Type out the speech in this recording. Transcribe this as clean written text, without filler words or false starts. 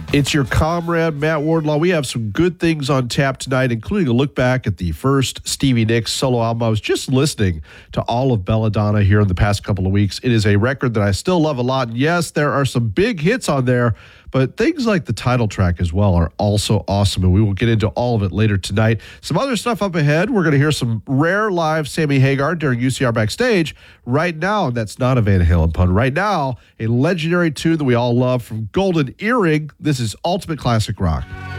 It's your comrade, Matt Wardlaw. We have some good things on tap tonight, including a look back at the first Stevie Nicks solo album. I was just listening to all of Belladonna here in the past couple of weeks. It is a record that I still love a lot. And yes, there are some big hits on there, but things like the title track as well are also awesome, and we will get into all of it later tonight. Some other stuff up ahead. We're going to hear some rare live Sammy Hagar during UCR Backstage. Right now, that's not a Van Halen pun. Right now, a legendary tune that we all love from Golden Earring. This is Ultimate Classic Rock.